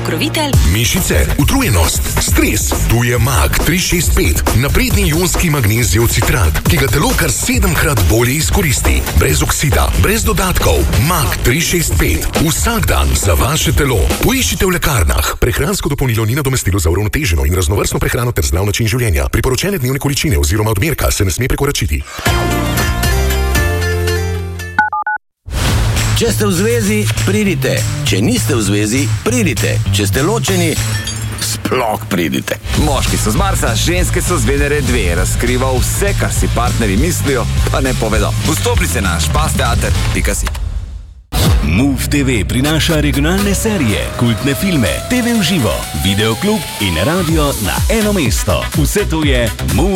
pokrovitelj mišice, utrujenost, stres. Tu je MAG 365, napredni ionski magnezijev citrat, ki ga telo kar 7-krat bolje izkoristi. Brez oksida, brez dodatkov. MAG 365. Vsak dan za vaše telo. Poiščite v lekarnah. Prehransko dopolnilo ni nadomestilo za uravnoteženo in raznovrstno prehrano ter zdrav način življenja. Priporočene dnevne količine oziroma odmerka se ne sme prekoračiti. Če ste v zvezi, pridite. Če niste v zvezi, pridite. Če ste ločeni, sploh pridite. Moški so z Marsa, ženske so z Venere 2. Razkriva vse, kar si partnerji mislijo, pa ne povedo. Vstopnice na špasteater.si. Move TV prinaša regionalne serije, kultne filme, TV v živo, videoklub in radio na eno mesto. Vse to je Move